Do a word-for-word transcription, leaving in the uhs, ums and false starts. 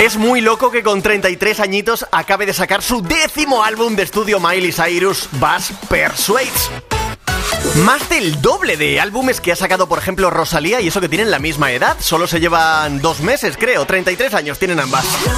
Es muy loco que con treinta y tres añitos acabe de sacar su décimo álbum de estudio Miley Cyrus, Buzz Persuades. Más del doble de álbumes que ha sacado, por ejemplo, Rosalía, y eso que tienen la misma edad. Solo se llevan dos meses, creo. treinta y tres años tienen ambas.